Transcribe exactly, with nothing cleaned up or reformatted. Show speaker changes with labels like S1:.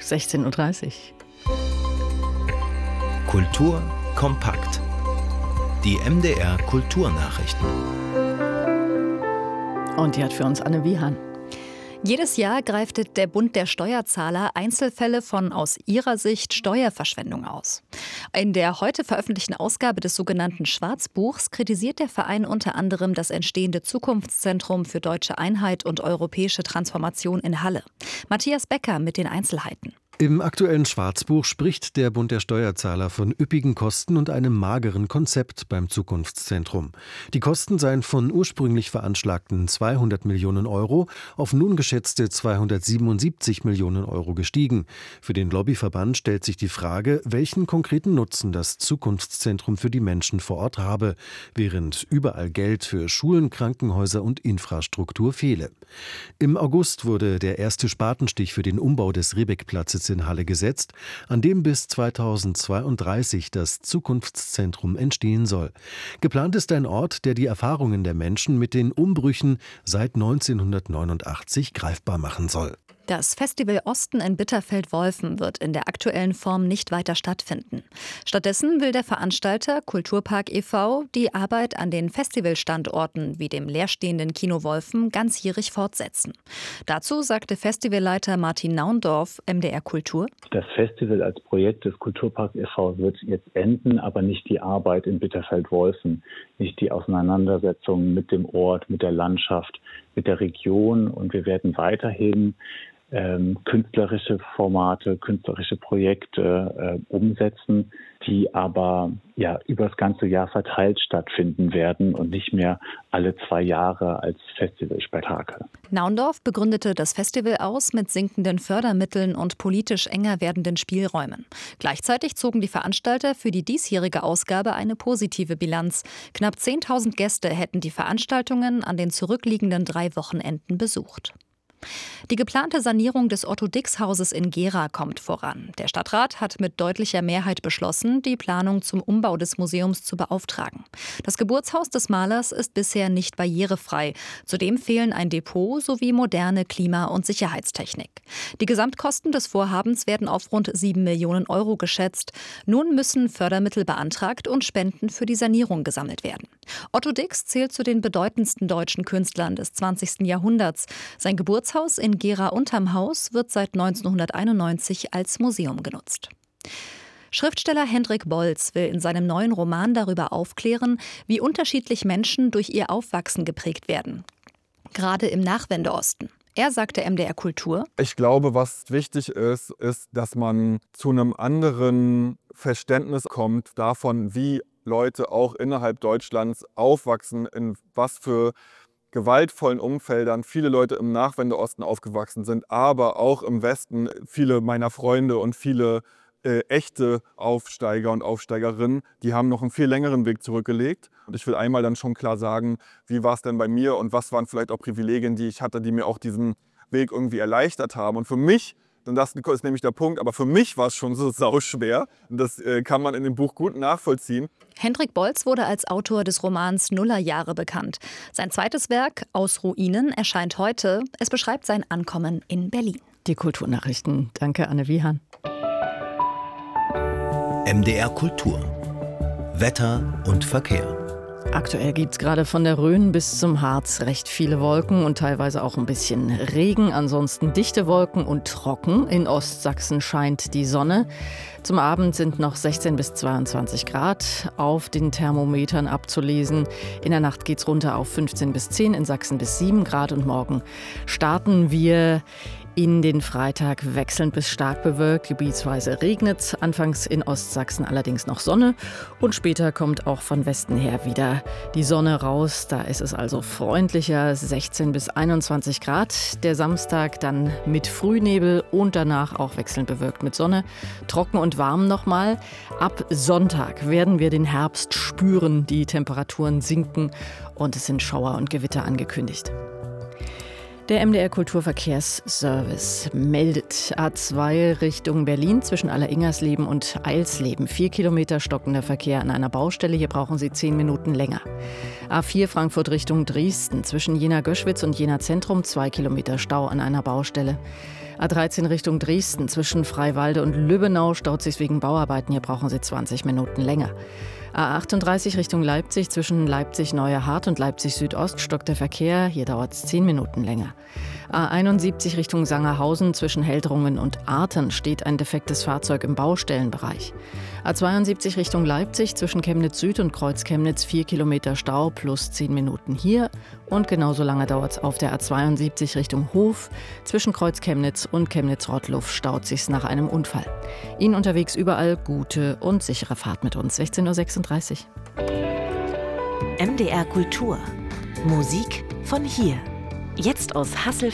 S1: sechzehn Uhr dreißig.
S2: Kultur kompakt. Die M D R Kulturnachrichten.
S1: Und die hat für uns Anne Wiehan.
S3: Jedes Jahr greift der Bund der Steuerzahler Einzelfälle von aus ihrer Sicht Steuerverschwendung aus. In der heute veröffentlichten Ausgabe des sogenannten Schwarzbuchs kritisiert der Verein unter anderem das entstehende Zukunftszentrum für deutsche Einheit und europäische Transformation in Halle. Matthias Becker mit den Einzelheiten.
S4: Im aktuellen Schwarzbuch spricht der Bund der Steuerzahler von üppigen Kosten und einem mageren Konzept beim Zukunftszentrum. Die Kosten seien von ursprünglich veranschlagten zweihundert Millionen Euro auf nun geschätzte zweihundertsiebenundsiebzig Millionen Euro gestiegen. Für den Lobbyverband stellt sich die Frage, welchen konkreten Nutzen das Zukunftszentrum für die Menschen vor Ort habe, während überall Geld für Schulen, Krankenhäuser und Infrastruktur fehle. Im August wurde der erste Spatenstich für den Umbau des Riebeck-Platzes in Halle gesetzt, an dem bis zweitausendzweiunddreißig das Zukunftszentrum entstehen soll. Geplant ist ein Ort, der die Erfahrungen der Menschen mit den Umbrüchen seit neunzehnhundertneunundachtzig greifbar machen soll.
S3: Das Festival Osten in Bitterfeld-Wolfen wird in der aktuellen Form nicht weiter stattfinden. Stattdessen will der Veranstalter Kulturpark e V die Arbeit an den Festivalstandorten wie dem leerstehenden Kino Wolfen ganzjährig fortsetzen. Dazu sagte Festivalleiter Martin Naundorf, M D R Kultur:
S5: Das Festival als Projekt des Kulturpark e V wird jetzt enden, aber nicht die Arbeit in Bitterfeld-Wolfen, nicht die Auseinandersetzung mit dem Ort, mit der Landschaft, mit der Region. Und wir werden weiterhin ähm, künstlerische Formate, künstlerische Projekte äh, umsetzen, die aber ja über das ganze Jahr verteilt stattfinden werden und nicht mehr alle zwei Jahre als Festivalspektakel.
S3: Naundorf begründete das Festival aus mit sinkenden Fördermitteln und politisch enger werdenden Spielräumen. Gleichzeitig zogen die Veranstalter für die diesjährige Ausgabe eine positive Bilanz. Knapp zehntausend Gäste hätten die Veranstaltungen an den zurückliegenden drei Wochenenden besucht. Die geplante Sanierung des Otto-Dix-Hauses in Gera kommt voran. Der Stadtrat hat mit deutlicher Mehrheit beschlossen, die Planung zum Umbau des Museums zu beauftragen. Das Geburtshaus des Malers ist bisher nicht barrierefrei. Zudem fehlen ein Depot sowie moderne Klima- und Sicherheitstechnik. Die Gesamtkosten des Vorhabens werden auf rund sieben Millionen Euro geschätzt. Nun müssen Fördermittel beantragt und Spenden für die Sanierung gesammelt werden. Otto Dix zählt zu den bedeutendsten deutschen Künstlern des zwanzigsten Jahrhunderts. Sein Geburtshaus in Gera unterm Haus wird seit neunzehnhunderteinundneunzig als Museum genutzt. Schriftsteller Hendrik Bolz will in seinem neuen Roman darüber aufklären, wie unterschiedlich Menschen durch ihr Aufwachsen geprägt werden. Gerade im Nachwendeosten. Er sagte M D R Kultur:
S6: Ich glaube, was wichtig ist, ist, dass man zu einem anderen Verständnis kommt davon, wie Leute auch innerhalb Deutschlands aufwachsen, in was für gewaltvollen Umfeldern viele Leute im Nachwendeosten aufgewachsen sind, aber auch im Westen. Viele meiner Freunde und viele äh, echte Aufsteiger und Aufsteigerinnen, die haben noch einen viel längeren Weg zurückgelegt. Und ich will einmal dann schon klar sagen, wie war es denn bei mir und was waren vielleicht auch Privilegien, die ich hatte, die mir auch diesen Weg irgendwie erleichtert haben. Und für mich, und das ist nämlich der Punkt, aber für mich war es schon so sauschwer. Und das äh, kann man in dem Buch gut nachvollziehen.
S3: Hendrik Bolz wurde als Autor des Romans Nullerjahre bekannt. Sein zweites Werk, Aus Ruinen, erscheint heute. Es beschreibt sein Ankommen in Berlin.
S1: Die Kulturnachrichten. Danke, Anne Wiehan.
S2: M D R Kultur. Wetter und Verkehr.
S1: Aktuell gibt es gerade von der Rhön bis zum Harz recht viele Wolken und teilweise auch ein bisschen Regen. Ansonsten dichte Wolken und trocken. In Ostsachsen scheint die Sonne. Zum Abend sind noch sechzehn bis zweiundzwanzig Grad auf den Thermometern abzulesen. In der Nacht geht es runter auf fünfzehn bis zehn, in Sachsen bis sieben Grad. Und morgen starten wir in den Freitag wechselnd bis stark bewölkt. Gebietsweise regnet es. Anfangs in Ostsachsen allerdings noch Sonne. Und später kommt auch von Westen her wieder die Sonne raus. Da ist es also freundlicher, sechzehn bis einundzwanzig Grad. Der Samstag dann mit Frühnebel und danach auch wechselnd bewölkt mit Sonne. Trocken und warm nochmal. Ab Sonntag werden wir den Herbst spüren. Die Temperaturen sinken und es sind Schauer und Gewitter angekündigt. Der M D R Kulturverkehrsservice meldet A zwei Richtung Berlin zwischen Allereingersleben und Eilsleben. Vier Kilometer stockender Verkehr an einer Baustelle. Hier brauchen Sie zehn Minuten länger. A vier Frankfurt Richtung Dresden zwischen Jena-Göschwitz und Jena Zentrum. Zwei Kilometer Stau an einer Baustelle. A dreizehn Richtung Dresden zwischen Freiwalde und Lübbenau staut sich wegen Bauarbeiten. Hier brauchen Sie zwanzig Minuten länger. A achtunddreißig Richtung Leipzig zwischen Leipzig-Neuerhardt und Leipzig-Südost stockt der Verkehr. Hier dauert es zehn Minuten länger. A einundsiebzig Richtung Sangerhausen zwischen Heldrungen und Artern steht ein defektes Fahrzeug im Baustellenbereich. A zweiundsiebzig Richtung Leipzig zwischen Chemnitz Süd und Kreuz Chemnitz vier Kilometer Stau plus zehn Minuten hier. Und genauso lange dauert es auf der A zweiundsiebzig Richtung Hof. Zwischen Kreuz Chemnitz und Chemnitz-Rottluff staut sich's nach einem Unfall. Ihnen unterwegs überall gute und sichere Fahrt mit uns. sechzehn Uhr sechsunddreißig.
S7: M D R Kultur. Musik von hier. Jetzt aus Hasselfeld.